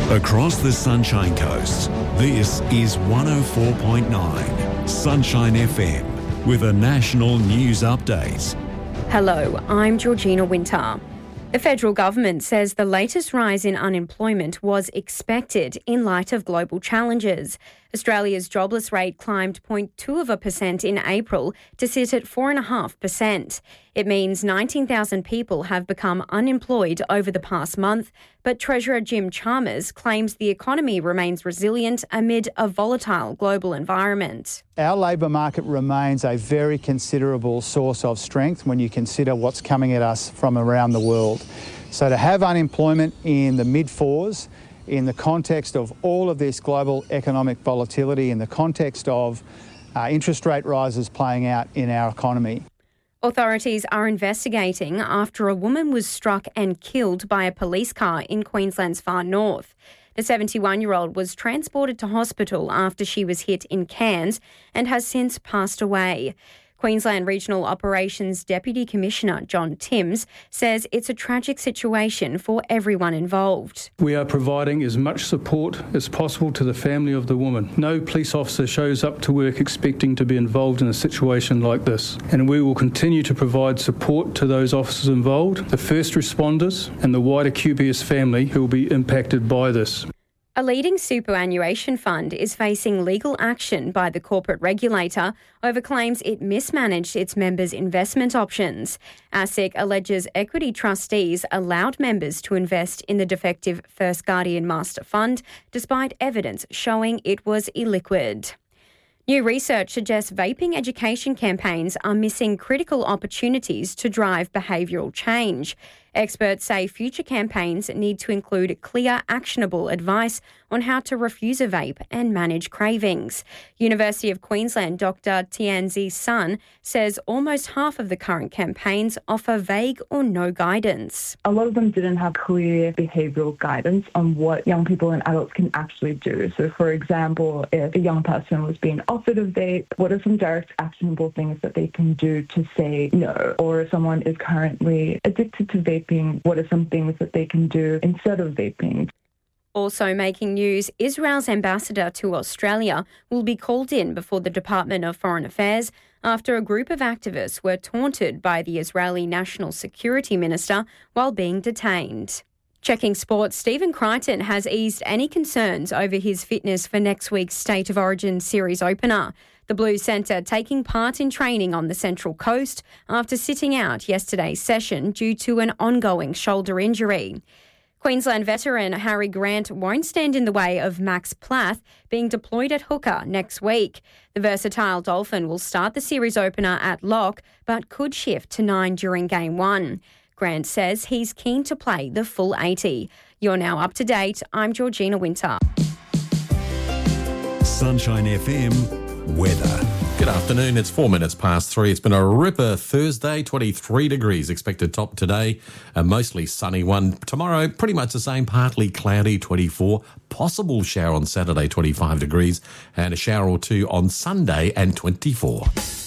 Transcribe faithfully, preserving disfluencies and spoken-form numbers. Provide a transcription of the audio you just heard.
Across the Sunshine Coast, this is one oh four point nine Sunshine F M with a national news update. Hello, I'm Georgina Winter. The federal government says the latest rise in unemployment was expected in light of global challenges. Australia's jobless rate climbed zero point two of a percent in April to sit at four point five percent. It means nineteen thousand people have become unemployed over the past month, but Treasurer Jim Chalmers claims the economy remains resilient amid a volatile global environment. Our labour market remains a very considerable source of strength when you consider what's coming at us from around the world. So to have unemployment in the mid-fours, in the context of all of this global economic volatility, in the context of uh, interest rate rises playing out in our economy. Authorities are investigating after a woman was struck and killed by a police car in Queensland's far north. The seventy-one-year-old was transported to hospital after she was hit in Cairns and has since passed away. Queensland Regional Operations Deputy Commissioner John Timms says it's a tragic situation for everyone involved. We are providing as much support as possible to the family of the woman. No police officer shows up to work expecting to be involved in a situation like this, and we will continue to provide support to those officers involved, the first responders and the wider Q B S family who will be impacted by this. A leading superannuation fund is facing legal action by the corporate regulator over claims it mismanaged its members' investment options. ASIC alleges equity trustees allowed members to invest in the defective First Guardian Master Fund, despite evidence showing it was illiquid. New research suggests vaping education campaigns are missing critical opportunities to drive behavioural change. Experts say future campaigns need to include clear, actionable advice on how to refuse a vape and manage cravings. University of Queensland Doctor Tianzi Sun says almost half of the current campaigns offer vague or no guidance. A lot of them didn't have clear behavioural guidance on what young people and adults can actually do. So, for example, if a young person was being offered a vape, what are some direct, actionable things that they can do to say no? Or if someone is currently addicted to vaping, what are some things that they can do instead of vaping? Also making news, Israel's ambassador to Australia will be called in before the Department of Foreign Affairs after a group of activists were taunted by the Israeli National Security Minister while being detained. Checking sports, Stephen Crichton has eased any concerns over his fitness for next week's State of Origin series opener. The Blues centre taking part in training on the Central Coast after sitting out yesterday's session due to an ongoing shoulder injury. Queensland veteran Harry Grant won't stand in the way of Max Plath being deployed at hooker next week. The versatile Dolphin will start the series opener at lock but could shift to nine during game one. Grant says he's keen to play the full eighty. You're now up to date. I'm Georgina Winter. Sunshine F M weather. Good afternoon. It's four minutes past three. It's been a ripper Thursday, twenty-three degrees expected top today, a mostly sunny one. Tomorrow, pretty much the same, partly cloudy, twenty-four. Possible shower on Saturday, twenty-five degrees, and a shower or two on Sunday and twenty-four.